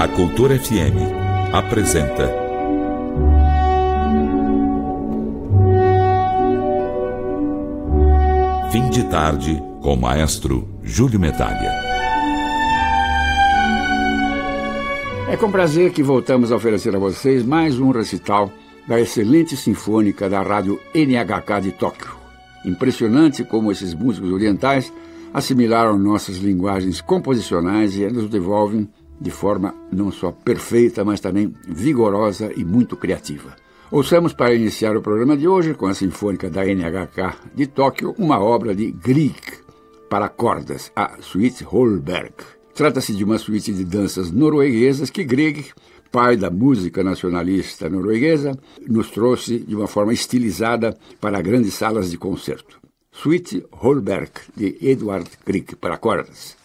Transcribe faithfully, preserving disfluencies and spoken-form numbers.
A Cultura F M apresenta Fim de Tarde com o maestro Júlio Medalha. É com prazer que voltamos a oferecer a vocês mais um recital da excelente sinfônica da rádio N H K de Tóquio. Impressionante como esses músicos orientais assimilaram nossas linguagens composicionais e nos devolvem de forma não só perfeita, mas também vigorosa e muito criativa. Ouçamos para iniciar o programa de hoje, com a Sinfônica da N H K de Tóquio, uma obra de Grieg para cordas, a Suite Holberg. Trata-se de uma suíte de danças norueguesas que Grieg, pai da música nacionalista norueguesa, nos trouxe de uma forma estilizada para grandes salas de concerto. Suite Holberg, de Edvard Grieg, para cordas.